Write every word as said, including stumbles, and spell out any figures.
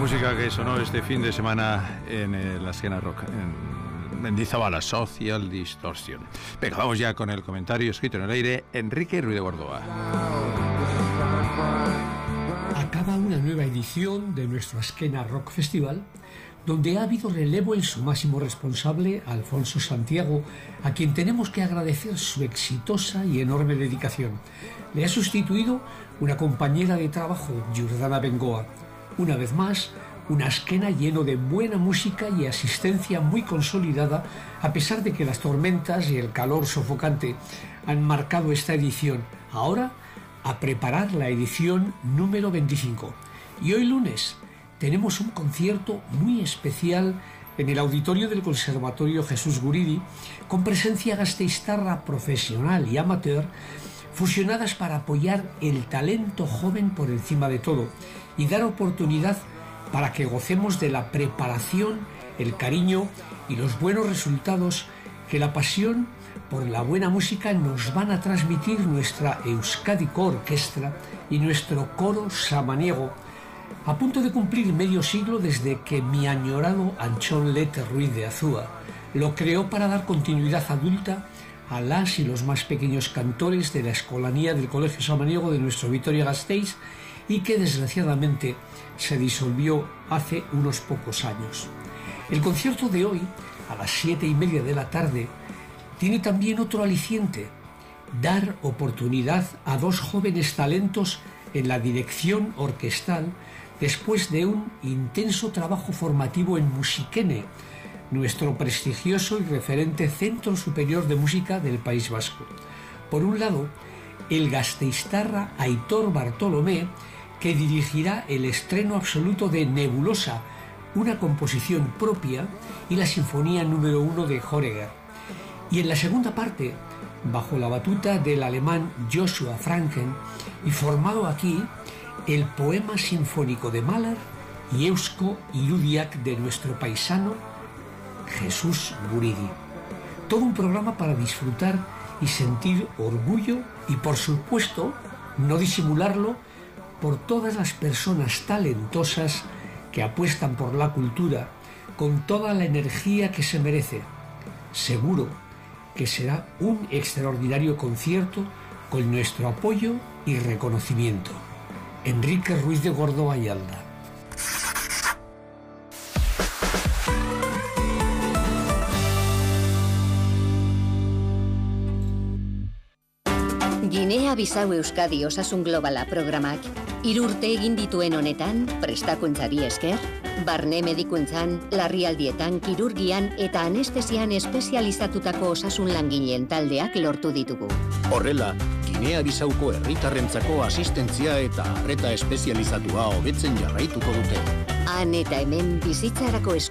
música que sonó este fin de semana en eh, la escena rock, en Mendizabala, Social Distortion. Venga, vamos ya con el comentario escrito en el aire, Enrique Ruiz de Gordoa. Acaba una nueva edición de nuestro Esquena Rock Festival, donde ha habido relevo en su máximo responsable, Alfonso Santiago, a quien tenemos que agradecer su exitosa y enorme dedicación. Le ha sustituido una compañera de trabajo, Jordana Bengoa. Una vez más, una esquena lleno de buena música y asistencia muy consolidada, a pesar de que las tormentas y el calor sofocante han marcado esta edición. Ahora, a preparar la edición número veinticinco. Y hoy lunes tenemos un concierto muy especial en el auditorio del Conservatorio Jesús Guridi, con presencia gasteiztarra profesional y amateur, fusionadas para apoyar el talento joven por encima de todo y dar oportunidad para que gocemos de la preparación, el cariño y los buenos resultados que la pasión por la buena música nos van a transmitir nuestra Euskadiko Orquestra y nuestro coro samaniego, a punto de cumplir medio siglo desde que mi añorado Anchón Lete Ruiz de Azúa lo creó para dar continuidad adulta a las y los más pequeños cantores de la escolanía del Colegio Samaniego de nuestro Vitoria-Gasteiz, y que desgraciadamente se disolvió hace unos pocos años. El concierto de hoy, a las siete y media de la tarde, tiene también otro aliciente: dar oportunidad a dos jóvenes talentos en la dirección orquestal después de un intenso trabajo formativo en Musikene, nuestro prestigioso y referente Centro Superior de Música del País Vasco. Por un lado, el gasteiztarra Aitor Bartolomé, que dirigirá el estreno absoluto de Nebulosa, una composición propia, y la Sinfonía número uno de Höreger. Y en la segunda parte, bajo la batuta del alemán Joshua Franken, y formado aquí, el poema sinfónico de Mahler y Eusko Irudiak de nuestro paisano Jesús Guridi. Todo un programa para disfrutar y sentir orgullo y, por supuesto, no disimularlo, por todas las personas talentosas que apuestan por la cultura con toda la energía que se merece. Seguro que será un extraordinario concierto con nuestro apoyo y reconocimiento. Enrique Ruiz de Gordoa Ayalda. Guinea-Bissau Euskadi Osasun Globala programak hiru urte egin dituen honetan, prestakuntzari esker, barne medikuntzan, larrialdietan, kirurgian eta anestesian espezializatutako osasun langileen taldeak lortu ditugu. Horrela, Guinea-Bissauko herritarrentzako asistentzia eta arreta espezializatua hobetzen jarraituko dute. Han eta hemen bizitzarako esku